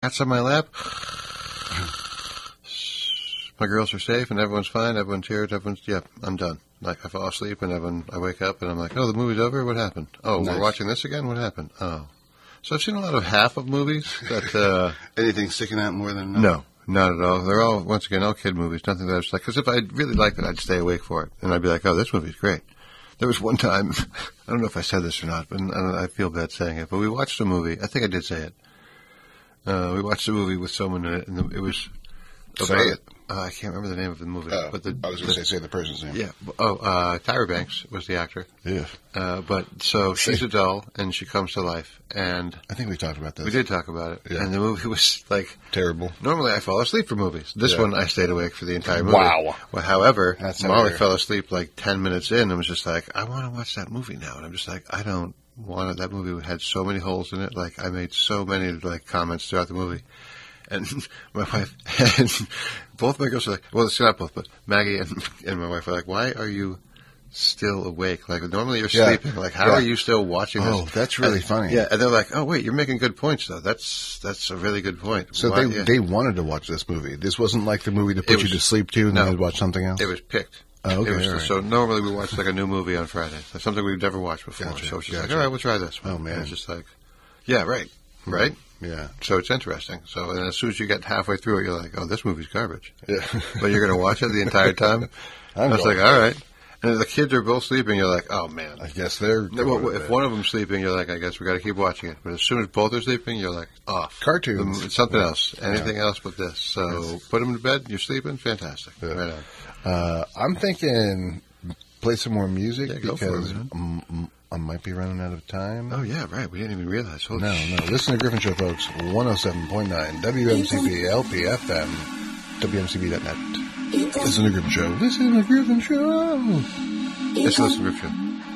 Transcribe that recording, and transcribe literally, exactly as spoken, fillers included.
Cats on my lap. My girls are safe and everyone's fine. Everyone's here. Everyone's, yep, yeah, I'm done. Like, I fall asleep and everyone, I wake up and I'm like, oh, the movie's over? What happened? Oh, nice. We're watching this again? What happened? Oh. So I've seen a lot of half of movies that, uh. Anything sticking out more than another? No, not at all. They're all, once again, all kid movies. Nothing that I was like, because if I really liked it, I'd stay awake for it. And I'd be like, oh, this movie's great. There was one time, I don't know if I said this or not, but I feel bad saying it, but we watched a movie. I think I did say it. Uh, we watched a movie with someone in it, and it was about, say it. Uh, I can't remember the name of the movie. Oh, but the, I was going to say say the person's name. Yeah. Oh, uh, Tyra Banks was the actor. Yeah. Uh, but so she's a doll, and she comes to life, and I think we talked about this. We did talk about it, yeah. And the movie was like terrible. Normally, I fall asleep for movies. This yeah. one, I stayed awake for the entire movie. Wow. Well, however, That's Molly fell asleep like ten minutes in, and was just like, "I want to watch that movie now," and I'm just like, "I don't want it." That movie had so many holes in it. Like, I made so many like comments throughout the movie. And my wife and both my girls are like, well, it's not both, but Maggie and, and my wife are like, why are you still awake? Like, normally you're yeah. sleeping. Like, how yeah. are you still watching this? Oh, that's really and, funny. Yeah, and they're like, oh, wait, you're making good points, though. That's that's a really good point. So why, they yeah. they wanted to watch this movie. This wasn't like the movie to put was, you to sleep to and no, then they'd watch something else? It was picked. Oh, okay. It was all just, right. So normally we watch like a new movie on Friday. That's something we've never watched before. Gotcha, so it's just gotcha. like, all right, we'll try this one. Oh, man. And it's just like, yeah, right, right? Yeah. So it's interesting. So and as soon as you get halfway through it, you're like, oh, this movie's garbage. Yeah. But you're going to watch it the entire time? I was like, all right. And if the kids are both sleeping, you're like, oh, man. I guess they're... Well, if one of them's sleeping, you're like, I guess we got to keep watching it. But as soon as both are sleeping, you're like, off. Cartoons. It's something yeah. else. Anything yeah. else but this. So yes. Put them to bed, you're sleeping, fantastic. Yeah. Right on. Uh, I'm thinking play some more music yeah, because it, um, I might be running out of time. Oh, yeah, right. We didn't even realize. Holy no, sh- no. Listen to Griffin Show, folks. one oh seven point nine W M C P L P F M, W M C B dot net. Listen to Griffin Show. Listen to Griffin Show. Let's listen to Griffin Show.